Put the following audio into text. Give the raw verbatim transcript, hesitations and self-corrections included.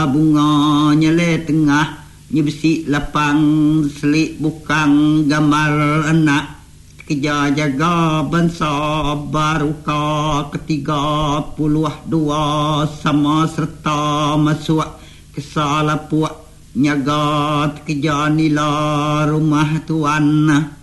bunga nyele tengah nyebesi lapang selik bukang gambar anak kejar jaga bangsa baruka ketiga puluh dua sama serta masuk kesalapuak nyaga kejar nila rumah tuan